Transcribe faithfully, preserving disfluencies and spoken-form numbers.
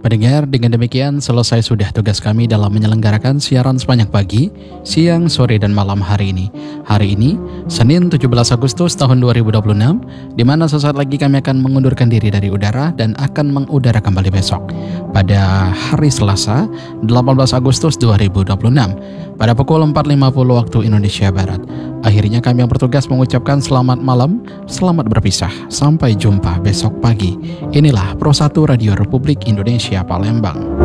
Pendengar, dengan demikian selesai sudah tugas kami dalam menyelenggarakan siaran sepanjang pagi, siang, sore, dan malam hari ini. Hari ini, Senin tujuh belas Agustus tahun dua ribu dua puluh enam, di mana sesaat lagi kami akan mengundurkan diri dari udara dan akan mengudara kembali besok. Pada hari Selasa, delapan belas Agustus dua ribu dua puluh enam, pada pukul empat lima puluh waktu Indonesia Barat. Akhirnya kami yang bertugas mengucapkan selamat malam, selamat berpisah, sampai jumpa besok pagi. Inilah Pro satu Radio Republik Indonesia Palembang.